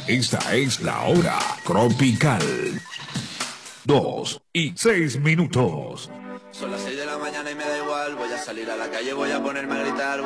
Esta es la hora tropical. 2:06. Son las 6 de la mañana y me da igual. Voy a salir a la calle, voy a ponerme a gritar.